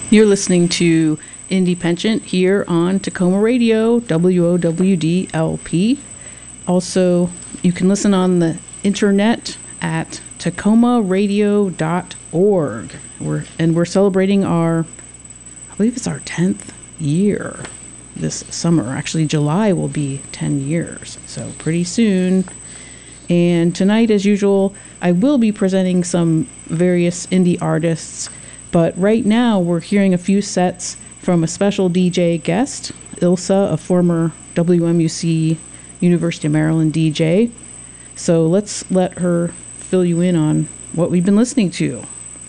You're listening to Independent here on Tacoma Radio, WOWDLP. Also, you can listen on the internet at tacomaradio.org. We're celebrating I believe it's our 10th year this summer. Actually, July will be 10 years, so pretty soon. And tonight, as usual, I will be presenting some various indie artists, but right now we're hearing a few sets from a special DJ guest, Ilsa, a former WMUC University of Maryland DJ. So let's let her fill you in on what we've been listening to.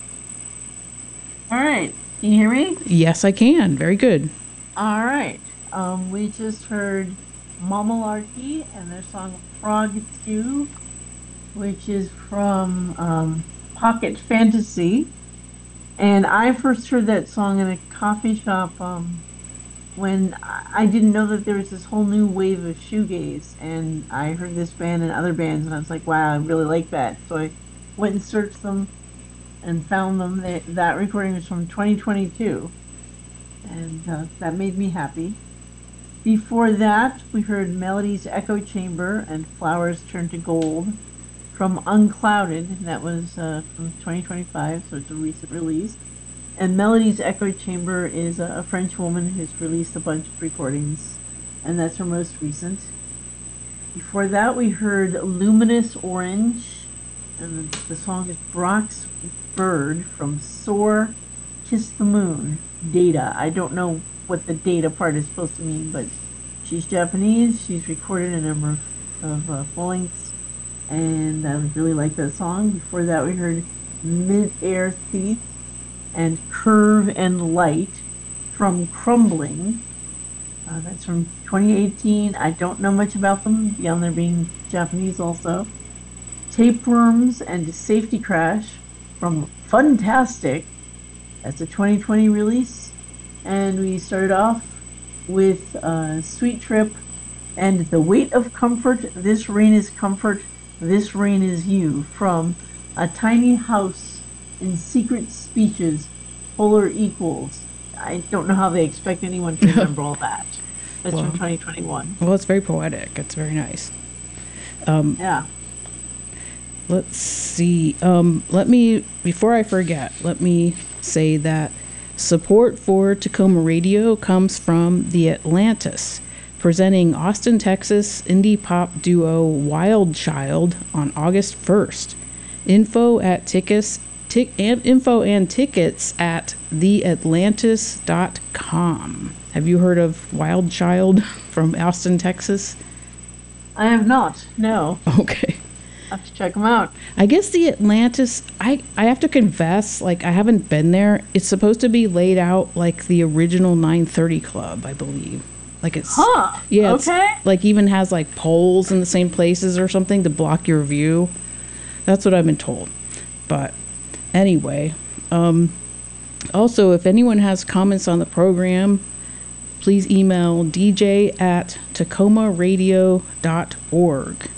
All right. Can you hear me? Yes, I can. Very good. All right. We just heard Mamalarkey and their song Frog 2, which is from Pocket Fantasy. And I first heard that song in a coffee shop when I didn't know that there was this whole new wave of shoegaze. And I heard this band and other bands, and I was like, wow, I really like that. So I went and searched them and found them. That recording was from 2022. And that made me happy. Before that, we heard Melody's Echo Chamber and Flowers Turn to Gold from Unclouded. That was from 2025, so it's a recent release. And Melody's Echo Chamber is a French woman who's released a bunch of recordings, and that's her most recent. Before that, we heard Luminous Orange, and the song is Brock's Bird from Soar, Kiss the Moon, Data. I don't know what the data part is supposed to mean, but she's Japanese. She's recorded a number of full-lengths, and I really like that song. Before that, we heard Mid-Air Thief and Curve and Light from Crumbling. That's from 2018. I don't know much about them, beyond their being Japanese also. Tapeworms and Safety Crash from Funtastic. That's a 2020 release. And we started off with Sweet Trip and The Weight of Comfort, This Rain is Comfort, This Rain is You from A Tiny House in Secret Speeches, Polar Equals. I don't know how they expect anyone to remember all that. That's from 2021. Well, it's very poetic. It's very nice. Yeah. Let's see. Before I forget, let me say that support for Tacoma Radio comes from The Atlantis, presenting Austin, Texas indie pop duo Wild Child on August 1st. Info and tickets at theatlantis.com. Have you heard of Wild Child from Austin, Texas? I have not, no. Okay. I have to check them out. I guess the Atlantis, I have to confess, like, I haven't been there. It's supposed to be laid out like the original 930 Club, I believe. Like it's, yeah, it's, okay. Like even has like poles in the same places or something to block your view. That's what I've been told. But anyway, also, if anyone has comments on the program, please email dj@tacomaradio.org.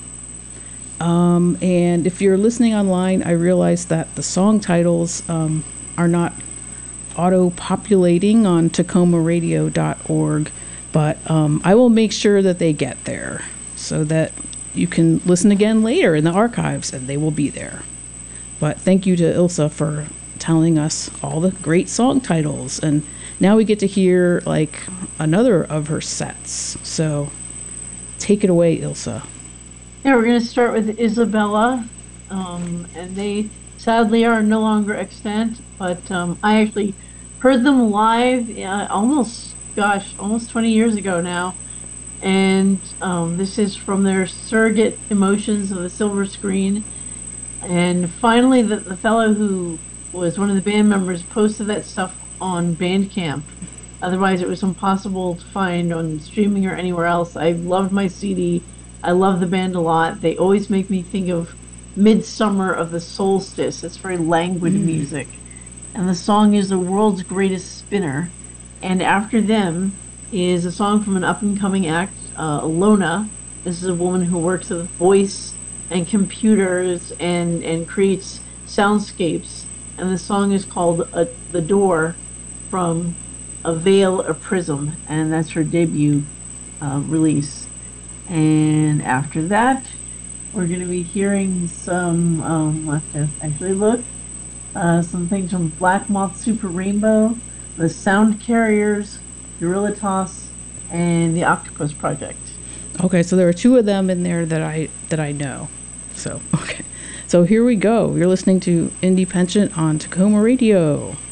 And if you're listening online, I realize that the song titles are not auto-populating on tacomaradio.org, but I will make sure that they get there so that you can listen again later in the archives, and they will be there. But thank you to Ilsa for telling us all the great song titles, and now we get to hear like another of her sets. So take it away, Ilsa. Yeah, we're going to start with Isabella, and they sadly are no longer extant, but I actually heard them live almost 20 years ago now, and this is from their Surrogate Emotions of the Silver Screen. And finally, the fellow who was one of the band members posted that stuff on Bandcamp. Otherwise, it was impossible to find on streaming or anywhere else. I loved my CD. I love the band a lot. They always make me think of Midsummer of the Solstice. It's very languid music. And the song is The World's Greatest Spinner. And after them is a song from an up-and-coming act, Lona. This is a woman who works with voice and computers and creates soundscapes. And the song is called The Door. from A Veil, a Prism, and that's her debut release. And after that, we're going to be hearing some, I have to actually look, some things from Black Moth Super Rainbow, the Sound Carriers, Gorilla Toss, and the Octopus Project. Okay, so there are two of them in there that I know. So, okay. So here we go. You're listening to Indie Penchant on Tacoma Radio.